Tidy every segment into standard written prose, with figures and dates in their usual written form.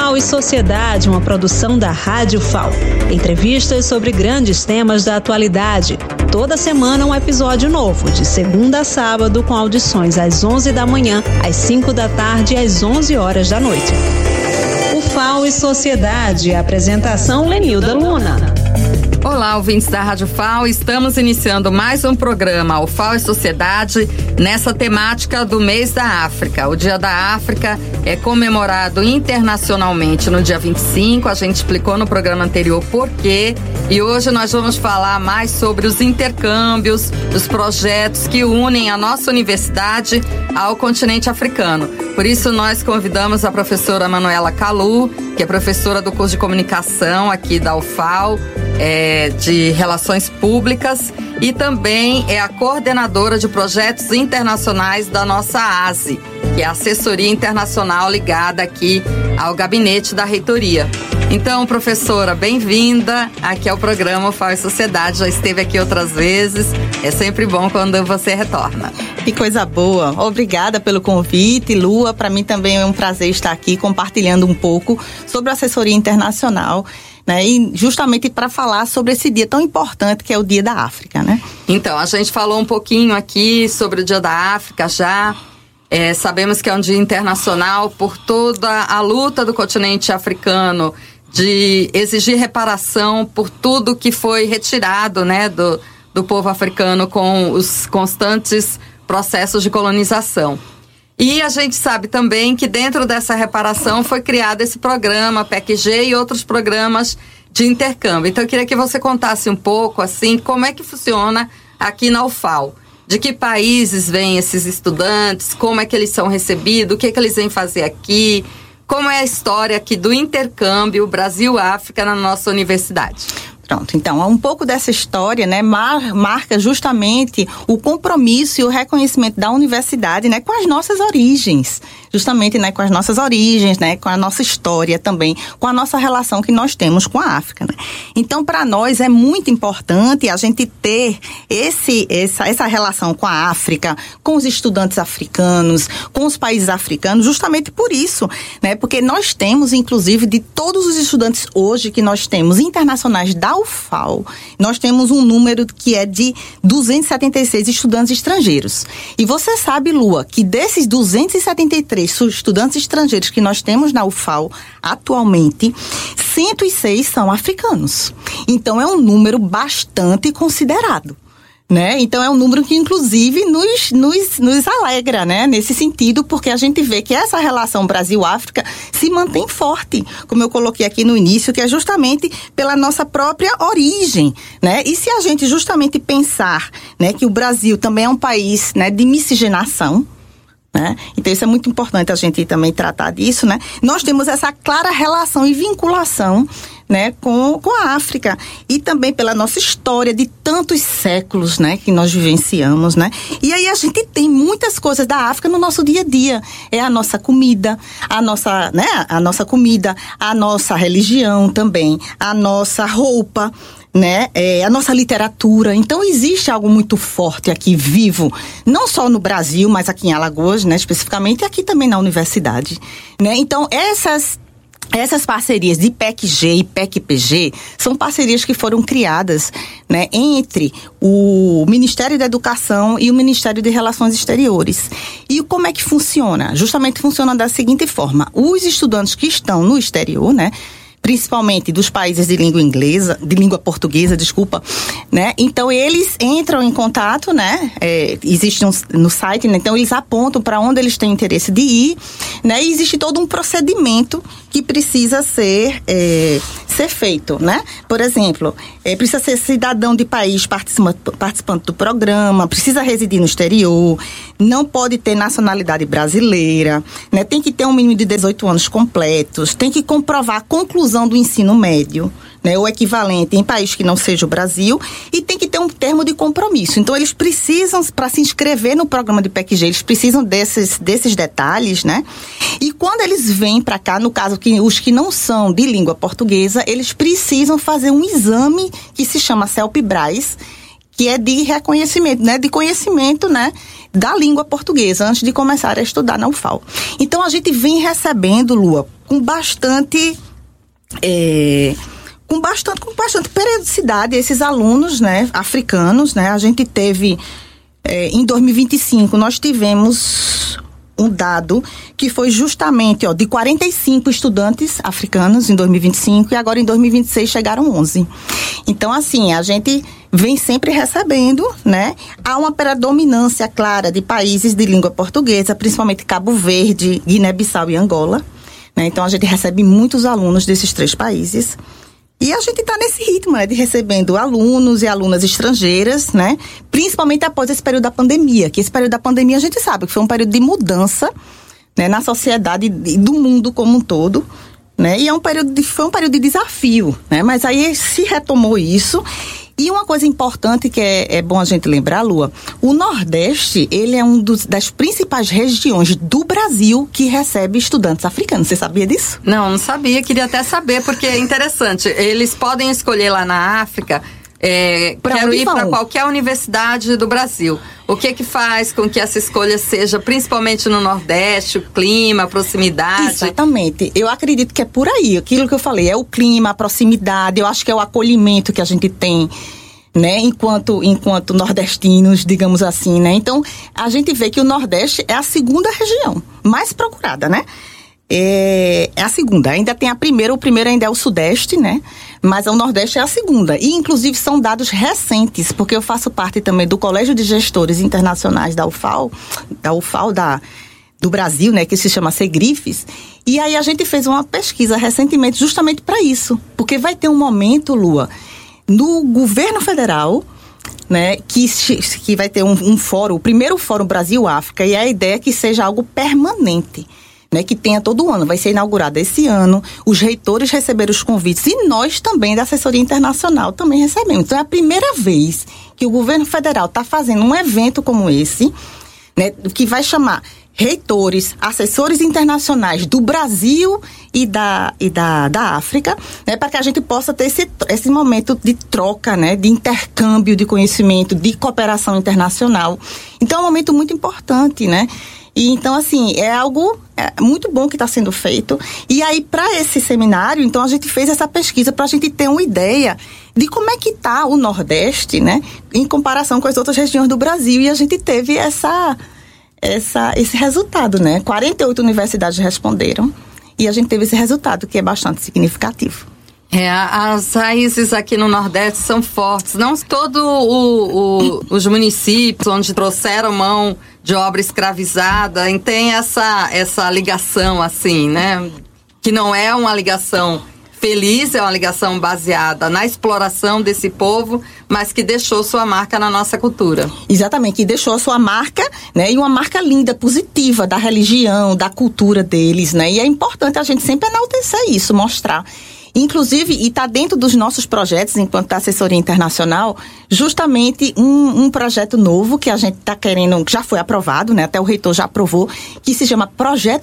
FAO e Sociedade, uma produção da Rádio FAO. Entrevistas sobre grandes temas da atualidade. Toda semana um episódio novo, de segunda a sábado, com audições às 11 da manhã, às 5 da tarde e às 11 horas da noite. O FAO e Sociedade, apresentação Lenilda Luna. Olá, ouvintes da Rádio FAO, estamos iniciando mais um programa, o FAO e Sociedade, nessa temática do mês da África. O Dia da África é comemorado internacionalmente no dia 25, a gente explicou no programa anterior por quê, e hoje nós vamos falar mais sobre os intercâmbios, os projetos que unem a nossa universidade ao continente africano. Por isso nós convidamos a professora Manuela Kalu, que é professora do curso de comunicação aqui da UFAO, de Relações Públicas, e também é a coordenadora de projetos internacionais da nossa ASE, que é a Assessoria Internacional ligada aqui ao gabinete da reitoria. Então, professora, bem-vinda aqui ao programa FAO e Sociedade, já esteve aqui outras vezes, é sempre bom quando você retorna. Que coisa boa, obrigada pelo convite, Lua, para mim também é um prazer estar aqui compartilhando um pouco sobre a assessoria internacional, né? E justamente para falar sobre esse dia tão importante que é o Dia da África, né? Então, a gente falou um pouquinho aqui sobre o Dia da África já. Sabemos que é um dia internacional por toda a luta do continente africano de exigir reparação por tudo que foi retirado, né, do povo africano com os constantes processos de colonização. E a gente sabe também que dentro dessa reparação foi criado esse programa PEC-G e outros programas de intercâmbio. Então eu queria que você contasse um pouco, assim, como é que funciona aqui na UFAO. De que países vêm esses estudantes, como é que eles são recebidos, o que é que eles vêm fazer aqui, como é a história aqui do intercâmbio Brasil-África na nossa universidade. Pronto, então, um pouco dessa história, né, marca justamente o compromisso e o reconhecimento da universidade, né, com as nossas origens, justamente, né, com as nossas origens, né, com a nossa história também, com a nossa relação que nós temos com a África, né. Então, para nós é muito importante a gente ter essa relação com a África, com os estudantes africanos, com os países africanos, justamente por isso, né, porque nós temos, inclusive, de todos os estudantes hoje que nós temos internacionais da UFAO, nós temos um número que é de 276 estudantes estrangeiros. E você sabe, Lua, que desses 273 estudantes estrangeiros que nós temos na UFAO atualmente, 106 são africanos. Então é um número bastante considerado, né? Então é um número que inclusive nos alegra, né? Nesse sentido, porque a gente vê que essa relação Brasil-África se mantém forte, como eu coloquei aqui no início, que é justamente pela nossa própria origem, né? E se a gente justamente pensar, né, que o Brasil também é um país, né, de miscigenação, né? Então isso é muito importante a gente também tratar disso, né? Nós temos essa clara relação e vinculação, né, com a África, e também pela nossa história de tantos séculos, né, que nós vivenciamos, né? E aí a gente tem muitas coisas da África no nosso dia a dia. É a nossa comida, a nossa comida, a nossa religião também, a nossa roupa, né? A nossa literatura. Então existe algo muito forte aqui, vivo, não só no Brasil, mas aqui em Alagoas, né, especificamente, e aqui também na universidade, né? Então essas parcerias de PEC-G e PEC-PG são parcerias que foram criadas, né, entre o Ministério da Educação e o Ministério de Relações Exteriores. E como é que funciona? Justamente funciona da seguinte forma: os estudantes que estão no exterior, né, principalmente dos países de língua portuguesa, né? Então eles entram em contato, né? Existe no site, né? Então eles apontam para onde eles têm interesse de ir, né? E existe todo um procedimento que precisa ser feito, né? Por exemplo, precisa ser cidadão de país participante do programa, precisa residir no exterior, não pode ter nacionalidade brasileira, né? Tem que ter um mínimo de 18 anos completos, tem que comprovar a conclusão do ensino médio, né, o equivalente em país que não seja o Brasil, e tem que ter um termo de compromisso. Então eles precisam, para se inscrever no programa de PEC-G, eles precisam desses detalhes, né? E quando eles vêm para cá, no caso que os que não são de língua portuguesa, eles precisam fazer um exame que se chama CELP-BRAS, que é de reconhecimento, né, de conhecimento, né, da língua portuguesa, antes de começar a estudar na UFAO. Então a gente vem recebendo, Lua, com bastante periodicidade esses alunos, né, africanos, né? A gente teve, em 2025, nós tivemos um dado que foi justamente, de 45 estudantes africanos em 2025 e agora em 2026 chegaram 11. Então, assim, a gente vem sempre recebendo, né? Há uma predominância clara de países de língua portuguesa, principalmente Cabo Verde, Guiné-Bissau e Angola, né? Então, a gente recebe muitos alunos desses 3 países. E a gente está nesse ritmo, né, de recebendo alunos e alunas estrangeiras, né, principalmente após esse período da pandemia, que esse período da pandemia a gente sabe que foi um período de mudança, né, na sociedade e do mundo como um todo, né, e foi um período de desafio, né, mas aí se retomou isso. E uma coisa importante que é bom a gente lembrar, Lua, o Nordeste, ele é das principais regiões do Brasil que recebe estudantes africanos. Você sabia disso? Não sabia, queria até saber, porque é interessante. Eles podem escolher lá na África, quero ir para qualquer universidade do Brasil. O que faz com que essa escolha seja, principalmente no Nordeste, o clima, a proximidade? Exatamente. Eu acredito que é por aí. Aquilo que eu falei, é o clima, a proximidade, eu acho que é o acolhimento que a gente tem, né, enquanto nordestinos, digamos assim, né? Então, a gente vê que o Nordeste é a segunda região mais procurada, né? É a segunda, ainda tem a primeira, o primeiro ainda é o Sudeste, né? Mas o Nordeste é a segunda. E, inclusive, são dados recentes, porque eu faço parte também do Colégio de Gestores Internacionais da UFAL do Brasil, né? Que se chama Segrifes. E aí a gente fez uma pesquisa recentemente justamente para isso. Porque vai ter um momento, Lua, no governo federal, né? Que vai ter um fórum, o primeiro Fórum Brasil-África, e a ideia é que seja algo permanente, né, que tenha todo ano, vai ser inaugurado esse ano, os reitores receberam os convites e nós também da assessoria internacional também recebemos. Então é a primeira vez que o governo federal está fazendo um evento como esse, né, que vai chamar reitores, assessores internacionais do Brasil e da África, né, para que a gente possa ter esse momento de troca, né, de intercâmbio de conhecimento, de cooperação internacional. Então é um momento muito importante, né? E então, assim, é algo muito bom que está sendo feito. E aí, para esse seminário, então, a gente fez essa pesquisa para a gente ter uma ideia de como é que está o Nordeste, né, em comparação com as outras regiões do Brasil. E a gente teve esse resultado, né? 48 universidades responderam e a gente teve esse resultado, que é bastante significativo. As raízes aqui no Nordeste são fortes. Não todos os municípios onde trouxeram mão de obra escravizada tem essa ligação, assim, né? Que não é uma ligação feliz, é uma ligação baseada na exploração desse povo, mas que deixou sua marca na nossa cultura. Exatamente, que deixou a sua marca, né? E uma marca linda, positiva, da religião, da cultura deles, né? E é importante a gente sempre enaltecer isso, mostrar. Inclusive, e está dentro dos nossos projetos, enquanto assessoria internacional, justamente um projeto novo que a gente está querendo, que já foi aprovado, né? Até o reitor já aprovou, que se chama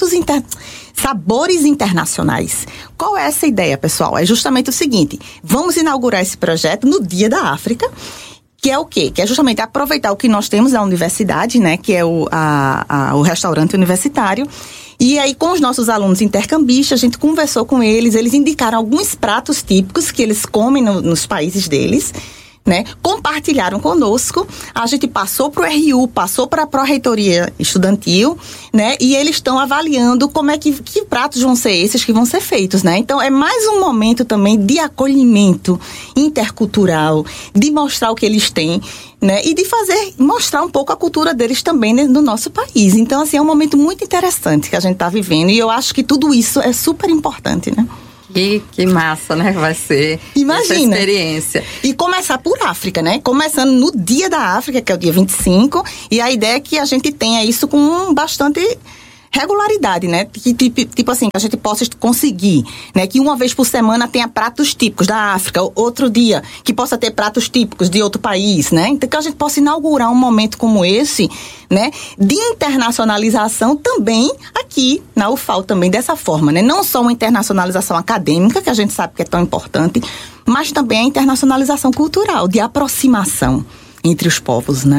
Sabores Internacionais. Qual é essa ideia, pessoal? É justamente o seguinte: vamos inaugurar esse projeto no Dia da África, que é o quê? Que é justamente aproveitar o que nós temos na universidade, né? Que é o restaurante universitário. E aí, com os nossos alunos intercambistas, a gente conversou com eles indicaram alguns pratos típicos que eles comem nos países deles, né? Compartilharam conosco, a gente passou para o RU, passou para a Pró-Reitoria Estudantil, né? E eles estão avaliando como é que pratos vão ser esses que vão ser feitos, né? Então, é mais um momento também de acolhimento intercultural, de mostrar o que eles têm, né? E de mostrar um pouco a cultura deles também, né, no nosso país. Então, assim, é um momento muito interessante que a gente está vivendo e eu acho que tudo isso é super importante, né? Que massa, né? Vai ser. Imagina, essa experiência. E começar por África, né? Começando no Dia da África, que é o dia 25, e a ideia é que a gente tenha isso com bastante regularidade, né? Tipo assim, que a gente possa conseguir, né? Que uma vez por semana tenha pratos típicos da África, outro dia que possa ter pratos típicos de outro país, né? Então que a gente possa inaugurar um momento como esse, né? De internacionalização também aqui na UFAL também dessa forma, né? Não só uma internacionalização acadêmica, que a gente sabe que é tão importante, mas também a internacionalização cultural, de aproximação entre os povos, né?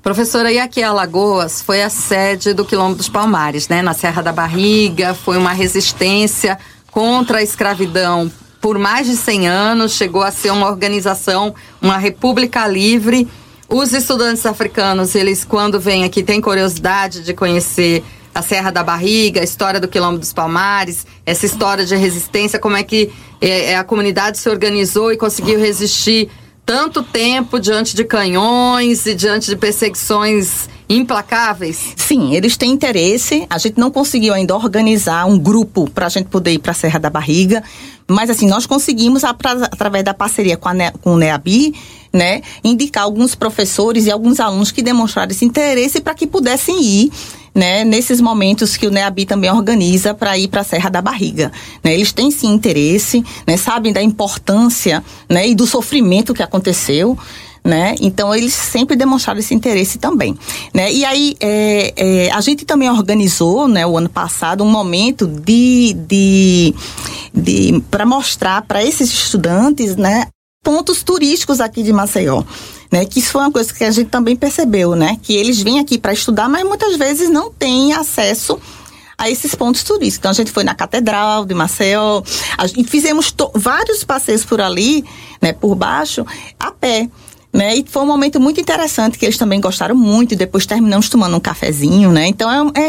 Professora, e aqui Alagoas foi a sede do Quilombo dos Palmares, né? Na Serra da Barriga, foi uma resistência contra a escravidão por mais de 100 anos, chegou a ser uma organização, uma república livre. Os estudantes africanos, eles quando vêm aqui têm curiosidade de conhecer a Serra da Barriga, a história do Quilombo dos Palmares, essa história de resistência, como é que a comunidade se organizou e conseguiu resistir tanto tempo diante de canhões e diante de perseguições implacáveis? Sim, eles têm interesse. A gente não conseguiu ainda organizar um grupo para a gente poder ir para a Serra da Barriga, mas assim, nós conseguimos, através da parceria com o NEABI, né, indicar alguns professores e alguns alunos que demonstraram esse interesse para que pudessem ir, né, nesses momentos que o NEABI também organiza para ir para a Serra da Barriga, né? Eles têm sim interesse, né, sabem da importância, né, e do sofrimento que aconteceu, né? Então eles sempre demonstraram esse interesse também, né? E aí a gente também organizou, né, o ano passado um momento para mostrar para esses estudantes, né, pontos turísticos aqui de Maceió, né? Que isso foi uma coisa que a gente também percebeu, né? Que eles vêm aqui para estudar, mas muitas vezes não têm acesso a esses pontos turísticos. Então a gente foi na Catedral de Maceió, fizemos vários passeios por ali, né? Por baixo, a pé. Né? E foi um momento muito interessante que eles também gostaram muito e depois terminamos tomando um cafezinho, né? Então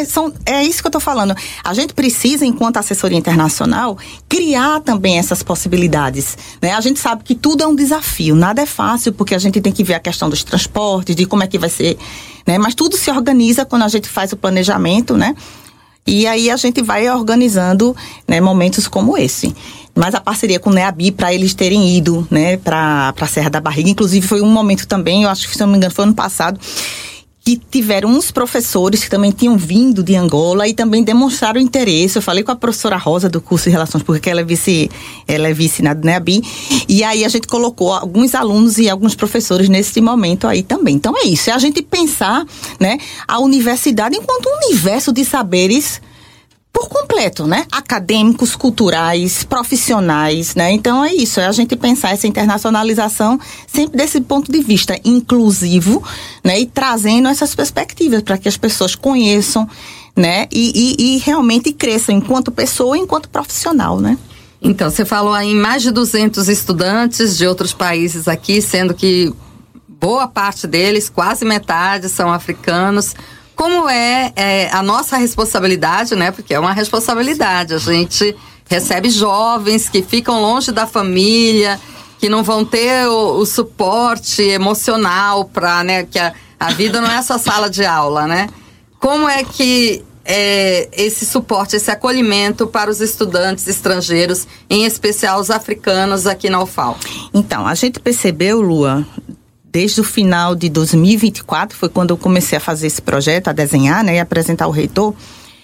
é isso que eu estou falando. A gente precisa, enquanto assessoria internacional, criar também essas possibilidades, né? A gente sabe que tudo é um desafio, nada é fácil, porque a gente tem que ver a questão dos transportes, de como é que vai ser, né? Mas tudo se organiza quando a gente faz o planejamento, né? E aí a gente vai organizando, né, momentos como esse. Mas a parceria com o NEABI, para eles terem ido, né, para a Serra da Barriga, inclusive foi um momento também, eu acho que, se não me engano, foi ano passado, que tiveram uns professores que também tinham vindo de Angola e também demonstraram interesse. Eu falei com a professora Rosa do curso de Relações Públicas, ela é vice na NEABI, e aí a gente colocou alguns alunos e alguns professores nesse momento aí também. Então é isso, é a gente pensar, né, a universidade enquanto um universo de saberes por completo, né? Acadêmicos, culturais, profissionais, né? Então é isso, é a gente pensar essa internacionalização sempre desse ponto de vista inclusivo, né? E trazendo essas perspectivas para que as pessoas conheçam, né? E realmente cresçam enquanto pessoa e enquanto profissional, né? Então, você falou aí em mais de 200 estudantes de outros países aqui, sendo que boa parte deles, quase metade, são africanos. Como é a nossa responsabilidade, né? Porque é uma responsabilidade. A gente recebe jovens que ficam longe da família, que não vão ter o suporte emocional para, né? Que a vida não é só sala de aula, né? Como é que esse suporte, esse acolhimento para os estudantes estrangeiros, em especial os africanos aqui na UFAL? Então, a gente percebeu, Lua, desde o final de 2024, foi quando eu comecei a fazer esse projeto, a desenhar, né, e apresentar ao reitor.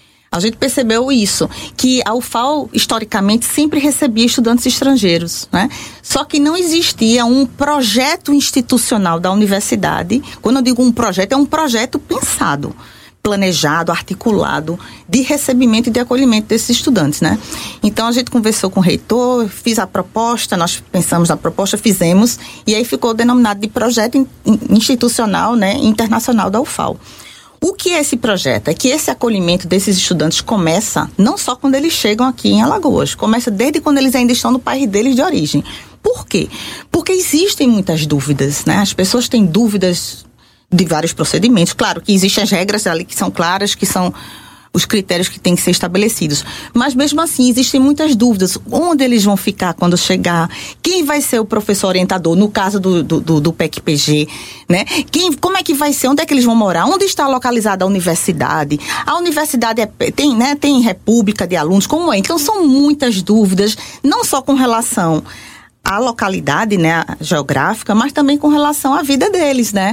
A gente percebeu isso, que a UFAL, historicamente, sempre recebia estudantes estrangeiros, né? Só que não existia um projeto institucional da universidade. Quando eu digo um projeto, é um projeto pensado, planejado, articulado, de recebimento e de acolhimento desses estudantes, né? Então a gente conversou com o reitor, fiz a proposta, nós pensamos na proposta, fizemos, e aí ficou denominado de projeto institucional, né, internacional da UFAL. O que é esse projeto? É que esse acolhimento desses estudantes começa não só quando eles chegam aqui em Alagoas, começa desde quando eles ainda estão no país deles de origem. Por quê? Porque existem muitas dúvidas, né? As pessoas têm dúvidas de vários procedimentos. Claro que existem as regras ali que são claras, que são os critérios que têm que ser estabelecidos. Mas mesmo assim, existem muitas dúvidas. Onde eles vão ficar quando chegar? Quem vai ser o professor orientador? No caso do PEC-PG, né? Como é que vai ser? Onde é que eles vão morar? Onde está localizada a universidade? A universidade tem república de alunos? Como é? Então, são muitas dúvidas, não só com relação à localidade, né, geográfica, mas também com relação à vida deles, né?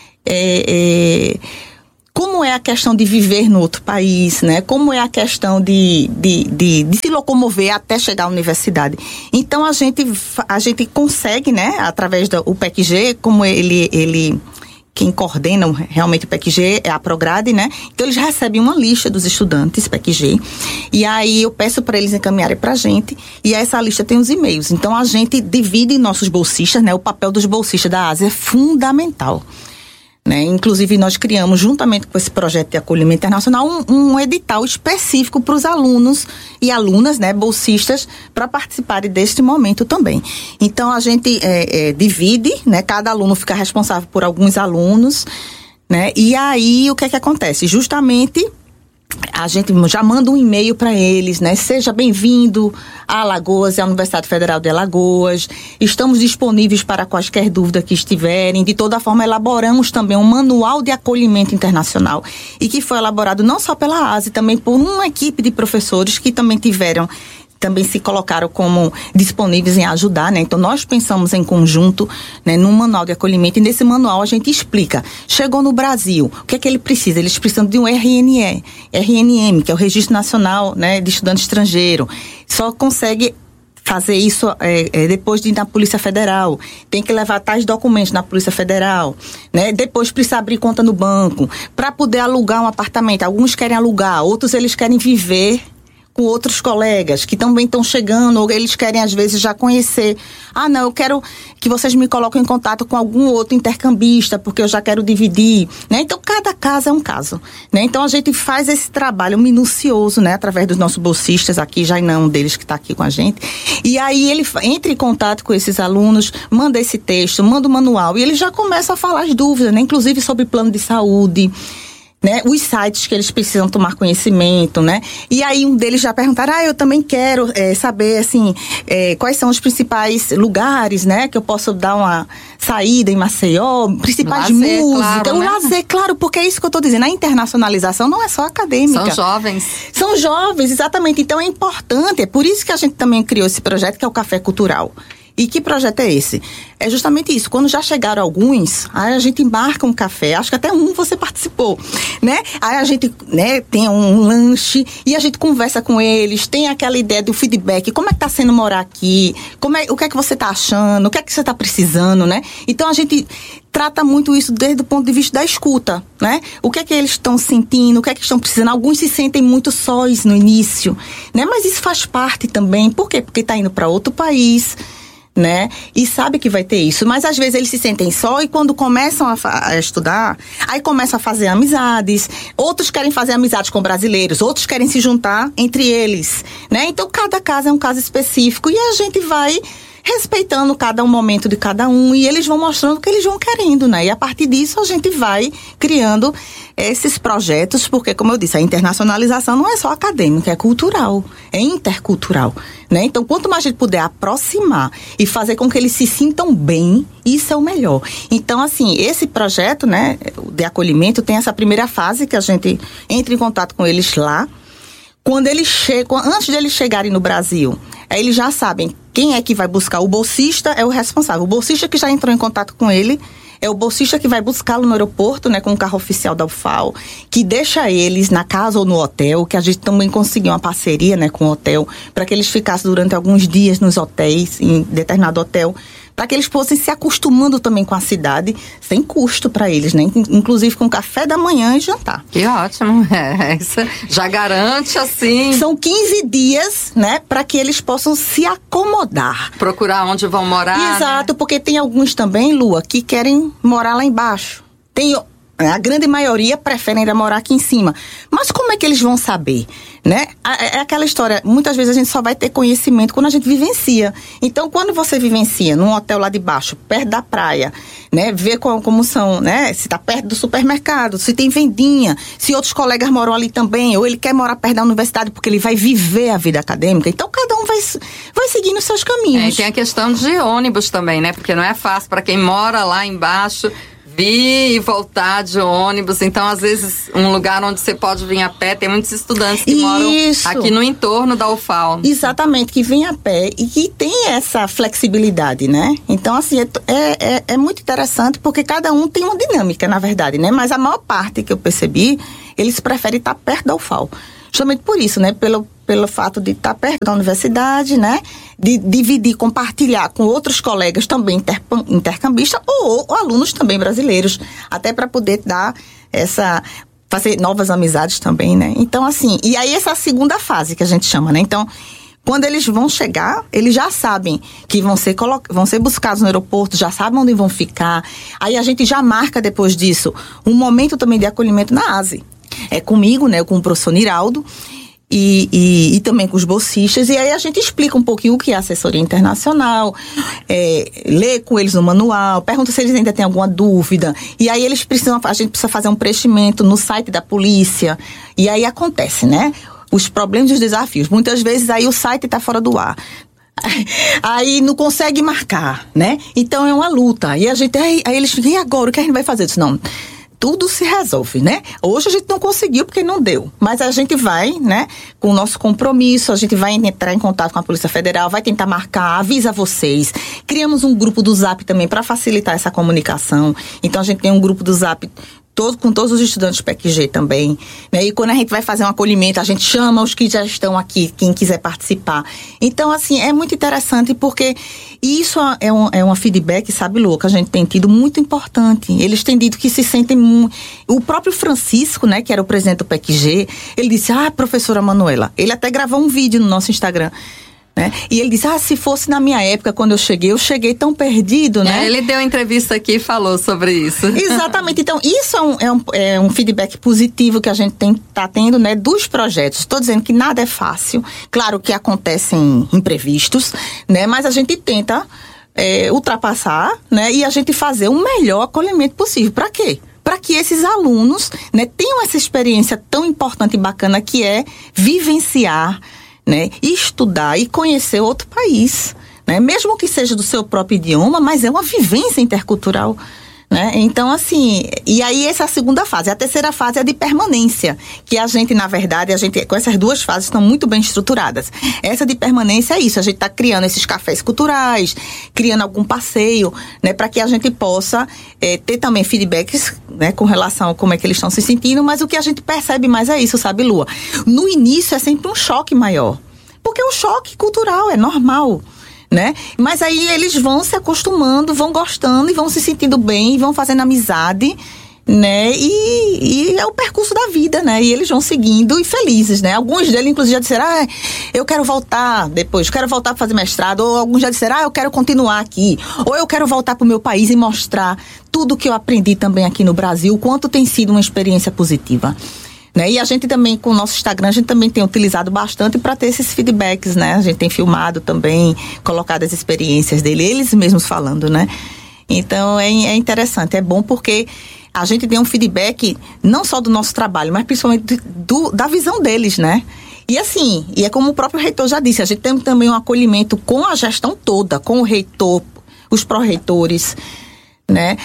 Como é a questão de viver no outro país, né? Como é a questão de se locomover até chegar à universidade. Então, a gente consegue, né, através do PEC-G, como quem coordena realmente o PEC-G é a Prograde, né? Então, eles recebem uma lista dos estudantes PEC-G, e aí eu peço para eles encaminharem para a gente, e essa lista tem os e-mails. Então, a gente divide nossos bolsistas, né? O papel dos bolsistas da Ásia é fundamental. né? Inclusive, nós criamos, juntamente com esse projeto de acolhimento internacional, um edital específico para os alunos e alunas, né, bolsistas, para participarem deste momento também. Então, a gente divide, né? Cada aluno fica responsável por alguns alunos, né? E aí, o que é que acontece? Justamente, a gente já manda um e-mail para eles, né? Seja bem-vindo a Alagoas, à Universidade Federal de Alagoas. Estamos disponíveis para quaisquer dúvida que estiverem. De toda forma, elaboramos também um manual de acolhimento internacional e que foi elaborado não só pela ASE, também por uma equipe de professores que também se colocaram como disponíveis em ajudar, né? Então, nós pensamos em conjunto, né, num manual de acolhimento, e nesse manual a gente explica. Chegou no Brasil, o que é que ele precisa? Eles precisam de um RNM, que é o Registro Nacional, né, de Estudante Estrangeiro. Só consegue fazer isso depois de ir na Polícia Federal. Tem que levar tais documentos na Polícia Federal, né? Depois precisa abrir conta no banco para poder alugar um apartamento. Alguns querem alugar, outros eles querem viver com outros colegas que também estão chegando, ou eles querem às vezes já conhecer. Ah, não, eu quero que vocês me coloquem em contato com algum outro intercambista, porque eu já quero dividir, né? Então, cada caso é um caso, né? Então, a gente faz esse trabalho minucioso, né? Através dos nossos bolsistas, aqui já não um deles que está aqui com a gente. E aí, ele entra em contato com esses alunos, manda esse texto, manda o manual, e ele já começa a falar as dúvidas, né? Inclusive sobre plano de saúde, né, os sites que eles precisam tomar conhecimento, né? E aí um deles já perguntaram, eu também quero saber, assim, quais são os principais lugares, né, que eu posso dar uma saída em Maceió, principais lazer, músicas, claro, né? Lazer, claro, porque é isso que eu tô dizendo, a internacionalização não é só acadêmica. São jovens. São jovens, exatamente, então é importante, é por isso que a gente também criou esse projeto, que é o Café Cultural. E que projeto é esse? É justamente isso. Quando já chegaram alguns, aí a gente embarca um café. Acho que até você participou, né? Aí a gente, né, tem um lanche e a gente conversa com eles. Tem aquela ideia do feedback. Como é que tá sendo morar aqui? O que é que você tá achando? O que é que você tá precisando, né? Então a gente trata muito isso desde o ponto de vista da escuta, né? O que é que eles estão sentindo? O que é que estão precisando? Alguns se sentem muito sós no início, né? Mas isso faz parte também. Por quê? Porque tá indo para outro país, né? E sabe que vai ter isso, mas às vezes eles se sentem só e quando começam a estudar, aí começam a fazer amizades, outros querem fazer amizades com brasileiros, outros querem se juntar entre eles, né? Então cada caso é um caso específico e a gente vai respeitando cada um momento de cada um e eles vão mostrando o que eles vão querendo, né? E a partir disso a gente vai criando esses projetos, porque como eu disse, a internacionalização não é só acadêmica, é cultural, é intercultural, né? Então quanto mais a gente puder aproximar e fazer com que eles se sintam bem, isso é o melhor. Então assim, esse projeto, né, de acolhimento tem essa primeira fase que a gente entra em contato com eles lá. Quando eles chegam, antes de eles chegarem no Brasil, aí eles já sabem quem é que vai buscar. O bolsista é o responsável. O bolsista que já entrou em contato com ele é o bolsista que vai buscá-lo no aeroporto, né, com o carro oficial da UFAL, que deixa eles na casa ou no hotel, que a gente também conseguiu uma parceria, né, com o hotel, para que eles ficassem durante alguns dias nos hotéis, em determinado hotel, para que eles fossem se acostumando também com a cidade, sem custo para eles, né? Inclusive com café da manhã e jantar. Que ótimo, isso já garante assim. São 15 dias, né, para que eles possam se acomodar. Procurar onde vão morar. Exato, né? Porque tem alguns também, Lua, que querem morar lá embaixo. A grande maioria prefere ainda morar aqui em cima. Mas como é que eles vão saber, né? É aquela história, muitas vezes a gente só vai ter conhecimento quando a gente vivencia. Então, quando você vivencia num hotel lá de baixo, perto da praia, né? Ver como são, né? Se tá perto do supermercado, se tem vendinha, se outros colegas moram ali também, ou ele quer morar perto da universidade porque ele vai viver a vida acadêmica. Então, cada um vai seguindo os seus caminhos. E tem a questão de ônibus também, né? Porque não é fácil para quem mora lá embaixo vir e voltar de ônibus. Então, às vezes, um lugar onde você pode vir a pé, tem muitos estudantes que moram aqui no entorno da UFAL. Exatamente, que vem a pé e que tem essa flexibilidade, né? Então, assim, é muito interessante porque cada um tem uma dinâmica, na verdade, né? Mas a maior parte que eu percebi, eles preferem estar perto da UFAL. Justamente por isso, né? Pelo fato de estar perto da universidade, né? De dividir, compartilhar com outros colegas também intercambistas ou alunos também brasileiros, até para poder fazer novas amizades também, né? Então, assim, e aí essa segunda fase que a gente chama, né? Então, Quando eles vão chegar, eles já sabem que vão ser buscados no aeroporto, já sabem onde vão ficar. Aí a gente já marca depois disso um momento também de acolhimento na ASE. É comigo, né, com o professor Niraldo e também com os bolsistas. E aí a gente explica um pouquinho o que é assessoria internacional, lê com eles o manual, pergunta se eles ainda têm alguma dúvida. E aí a gente precisa fazer um preenchimento no site da polícia. E aí acontece, né? Os problemas e os desafios. Muitas vezes aí o site está fora do ar. Aí não consegue marcar, né? Então é uma luta. E aí eles ficam, e agora? O que a gente vai fazer? Eu disse, não, tudo se resolve, né? Hoje a gente não conseguiu porque não deu. Mas a gente vai, né? Com o nosso compromisso, a gente vai entrar em contato com a Polícia Federal, vai tentar marcar, avisa vocês. Criamos um grupo do Zap também para facilitar essa comunicação. Então a gente tem um grupo do Zap com todos os estudantes do PEC-G também, né? E quando a gente vai fazer um acolhimento, a gente chama os que já estão aqui, quem quiser participar. Então, assim, é muito interessante porque isso é uma feedback, sabe, Lu, que a gente tem tido muito importante. Eles têm dito que se sentem O próprio Francisco, né, que era o presidente do PEC-G, ele disse, professora Manuela, ele até gravou um vídeo no nosso Instagram, né? E ele disse, se fosse na minha época, quando eu cheguei tão perdido, né? Ele deu entrevista aqui e falou sobre isso. Exatamente. Então, isso é um feedback positivo que a gente tá tendo, né, dos projetos. Estou dizendo que nada é fácil. Claro que acontecem imprevistos, né? Mas a gente tenta ultrapassar, né? E a gente fazer o melhor acolhimento possível. Para quê? Para que esses alunos, né, tenham essa experiência tão importante e bacana que é vivenciar, né, estudar e conhecer outro país, né, mesmo que seja do seu próprio idioma, mas é uma vivência intercultural, né? Então, assim, e aí essa é a segunda fase. A terceira fase é de permanência, que a gente, na verdade, com essas duas fases estão muito bem estruturadas. Essa de permanência é isso, a gente está criando esses cafés culturais, criando algum passeio, né, para que a gente possa ter também feedbacks, né, com relação a como é que eles estão se sentindo, mas o que a gente percebe mais é isso, sabe, Lua? No início é sempre um choque maior, porque o choque cultural é normal, né? Mas aí eles vão se acostumando, vão gostando e vão se sentindo bem, vão fazendo amizade, né? E é o percurso da vida, né? E eles vão seguindo e felizes, né? Alguns deles, inclusive, já disseram, eu quero voltar depois, quero voltar para fazer mestrado. Ou alguns já disseram, eu quero continuar aqui. Ou eu quero voltar para o meu país e mostrar tudo que eu aprendi também aqui no Brasil, o quanto tem sido uma experiência positiva. Né? E a gente também, com o nosso Instagram, a gente também tem utilizado bastante para ter esses feedbacks, né? A gente tem filmado também, colocado as experiências dele, eles mesmos falando, né? Então, é interessante, é bom porque a gente tem um feedback não só do nosso trabalho, mas principalmente da visão deles, né? E assim, é como o próprio reitor já disse, a gente tem também um acolhimento com a gestão toda, com o reitor, os pró-reitores, né?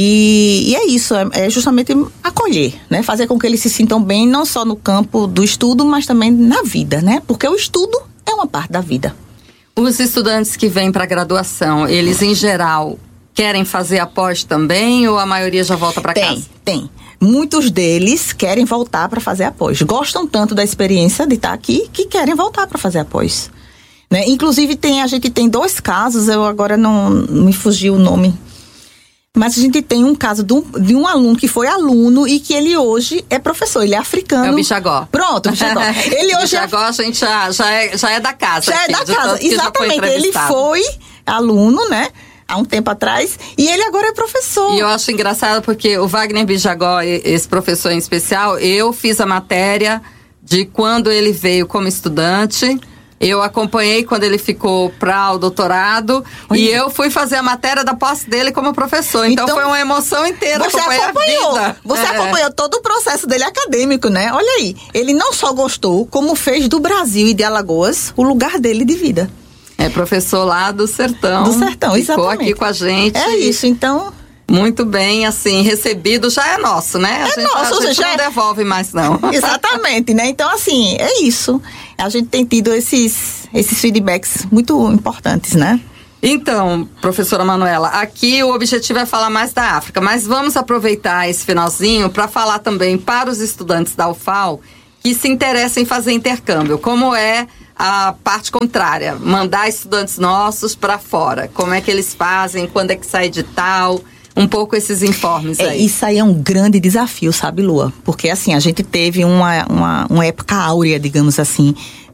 E é isso, é justamente acolher, né? Fazer com que eles se sintam bem, não só no campo do estudo, mas também na vida, né? Porque o estudo é uma parte da vida. Os estudantes que vêm para a graduação, eles em geral querem fazer a pós também ou a maioria já volta para casa? Tem. Muitos deles querem voltar para fazer a pós. Gostam tanto da experiência de estar aqui que querem voltar para fazer a pós, né? Inclusive a gente tem 2 casos, eu agora não me fugiu o nome. Mas a gente tem um caso de um aluno que foi aluno e que ele hoje é professor, ele é africano. É o Bichagó. Pronto, o Bichagó. Ele hoje Bichagó, a gente já é da casa. Já aqui, é da casa, exatamente. Ele foi aluno, né, há um tempo atrás, e ele agora é professor. E eu acho engraçado porque o Wagner Bichagó, esse professor em especial, eu fiz a matéria de quando ele veio como estudante. Eu acompanhei quando ele ficou para o doutorado. Olha. E eu fui fazer a matéria da posse dele como professor. Então foi uma emoção inteira. Você acompanhou todo o processo dele acadêmico, né? Olha aí, ele não só gostou, como fez do Brasil e de Alagoas o lugar dele de vida. É professor lá do Sertão. Do Sertão, exatamente. Ficou aqui com a gente. É isso, então... Muito bem, assim, recebido já é nosso, né? A gente não devolve mais, não. Exatamente, né? Então, assim, é isso. A gente tem tido esses feedbacks muito importantes, né? Então, professora Manuela, aqui o objetivo é falar mais da África, mas vamos aproveitar esse finalzinho para falar também para os estudantes da UFAL que se interessam em fazer intercâmbio. Como é a parte contrária? Mandar estudantes nossos para fora. Como é que eles fazem? Quando é que sai edital? Um pouco esses informes aí. Isso aí é um grande desafio, sabe, Lua? Porque, assim, a gente teve uma época áurea, digamos assim,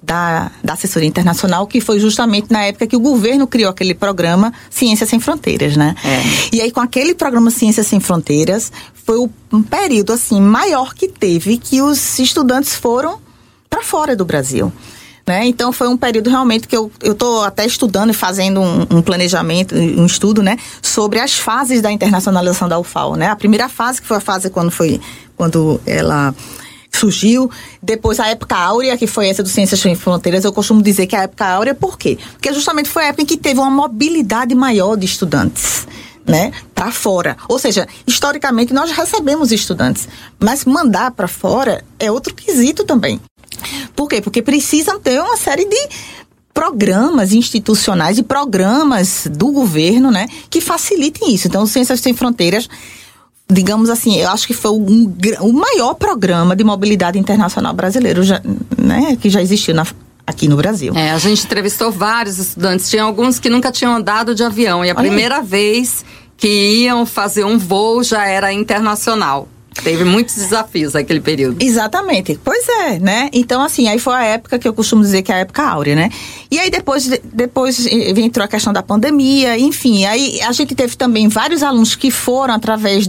da assessoria internacional, que foi justamente na época que o governo criou aquele programa Ciências Sem Fronteiras, né? E aí, com aquele programa Ciências Sem Fronteiras, foi um período, assim, maior que teve, que os estudantes foram para fora do Brasil. Né? Então, foi um período realmente que eu estou até estudando e fazendo um planejamento, um estudo, né, sobre as fases da internacionalização da UFAL. Né? A primeira fase, que foi a fase quando ela surgiu, depois a época áurea, que foi essa do Ciências Sem Fronteiras. Eu costumo dizer que a época áurea, por quê? Porque justamente foi a época em que teve uma mobilidade maior de estudantes, né, para fora. Ou seja, historicamente nós recebemos estudantes, mas mandar para fora é outro quesito também. Por quê? Porque precisam ter uma série de programas institucionais e programas do governo, né, que facilitem isso. Então, o Ciências Sem Fronteiras, digamos assim, eu acho que foi o maior programa de mobilidade internacional brasileiro, né, que já existiu aqui no Brasil. A gente entrevistou vários estudantes, tinha alguns que nunca tinham andado de avião, e a primeira vez que iam fazer um voo já era internacional. Teve muitos desafios naquele período. Exatamente. Pois é, né? Então, assim, aí foi a época que eu costumo dizer que é a época áurea, né? E aí depois entrou a questão da pandemia, enfim. Aí a gente teve também vários alunos que foram através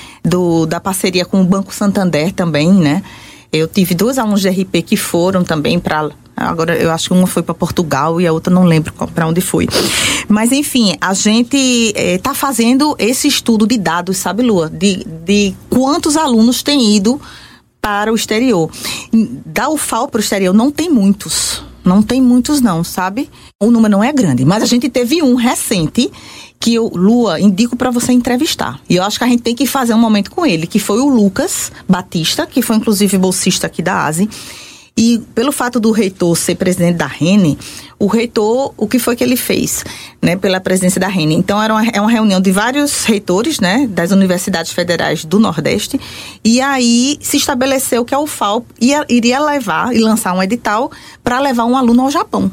da parceria com o Banco Santander também, né? Eu tive 2 alunos de RP que foram também para... Agora, eu acho que uma foi para Portugal e a outra não lembro para onde foi. Mas, enfim, a gente está fazendo esse estudo de dados, sabe, Lua? De quantos alunos têm ido para o exterior. Da UFAL para o exterior não tem muitos. Não tem muitos não, sabe? O número não é grande. Mas a gente teve um recente que eu, Lua, indico para você entrevistar. E eu acho que a gente tem que fazer um momento com ele, que foi o Lucas Batista, que foi inclusive bolsista aqui da ASE. E pelo fato do reitor ser presidente da RENE, o reitor, o que foi que ele fez, né, pela presidência da RENE? Então, é uma reunião de vários reitores, né, das universidades federais do Nordeste, e aí se estabeleceu que a UFAL iria levar e lançar um edital para levar um aluno ao Japão.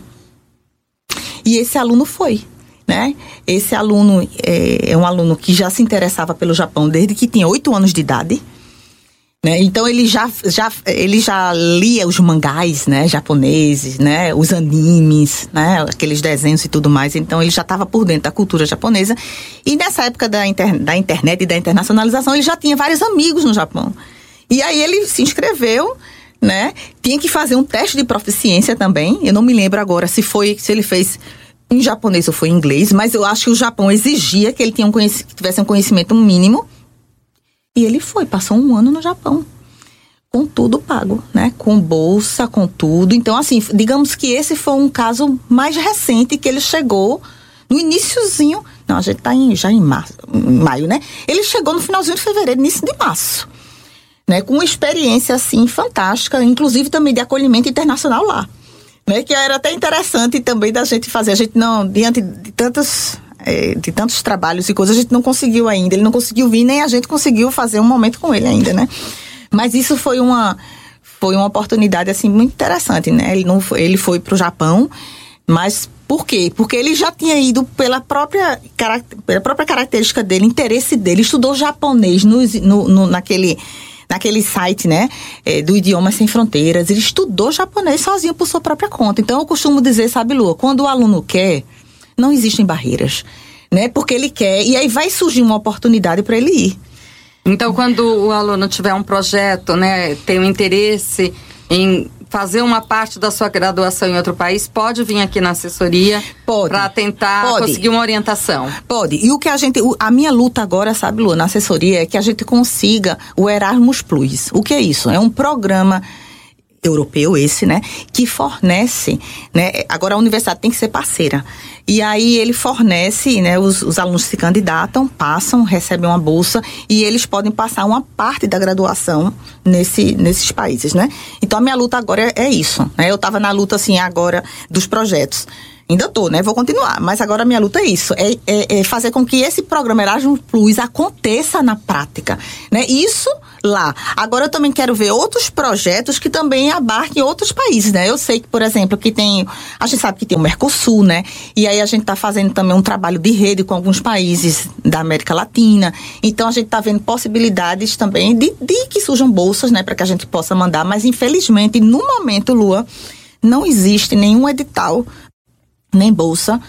E esse aluno foi, né? Esse aluno é um aluno que já se interessava pelo Japão desde que tinha 8 anos de idade. Né? Então, ele já lia os mangás, né, japoneses, né, os animes, né, aqueles desenhos e tudo mais. Então, ele já estava por dentro da cultura japonesa. E nessa época da internet e da internacionalização, ele já tinha vários amigos no Japão. E aí, ele se inscreveu, né, tinha que fazer um teste de proficiência também. Eu não me lembro agora se ele fez em japonês ou foi em inglês, mas eu acho que o Japão exigia que ele tivesse um conhecimento mínimo. E ele passou 1 ano no Japão, com tudo pago, né? Com bolsa, com tudo. Então, assim, digamos que esse foi um caso mais recente que ele chegou no iniciozinho. Não, a gente tá já em maio, né? Ele chegou no finalzinho de fevereiro, início de março, né? Com uma experiência, assim, fantástica, inclusive também de acolhimento internacional lá, né? Que era até interessante também da gente fazer. A gente não, diante de tantos trabalhos e coisas, a gente não conseguiu ainda. Ele não conseguiu vir, nem a gente conseguiu fazer um momento com ele ainda, né? Mas isso foi uma oportunidade, assim, muito interessante, né? Ele foi pro Japão, mas por quê? Porque ele já tinha ido pela própria característica dele, interesse dele, estudou japonês naquele site, né, do Idiomas Sem Fronteiras. Ele estudou japonês sozinho por sua própria conta. Então, eu costumo dizer, sabe, Lua, quando o aluno quer, não existem barreiras, né? Porque ele quer, e aí vai surgir uma oportunidade para ele ir. Então, quando o aluno tiver um projeto, né, tem um interesse em fazer uma parte da sua graduação em outro país, pode vir aqui na assessoria para tentar conseguir uma orientação? Pode. E a minha luta agora, sabe, Lu, na assessoria, é que a gente consiga o Erasmus Plus. O que é isso? É um programa europeu esse, né, que fornece, né, agora a universidade tem que ser parceira, e aí ele fornece, né, os alunos se candidatam, passam, recebem uma bolsa, e eles podem passar uma parte da graduação nesses países, né. Então a minha luta agora é isso, né, eu estava na luta, assim, agora dos projetos. Ainda estou, né? Vou continuar. Mas agora a minha luta é isso. É fazer com que esse programa Erasmus Plus aconteça na prática, né? Isso lá. Agora eu também quero ver outros projetos que também abarquem outros países, né? Eu sei que, por exemplo, a gente sabe que tem o Mercosul, né? E aí a gente está fazendo também um trabalho de rede com alguns países da América Latina. Então a gente está vendo possibilidades também de que surjam bolsas, né? Para que a gente possa mandar. Mas infelizmente, no momento, Lua, não existe nenhum edital nem bolsa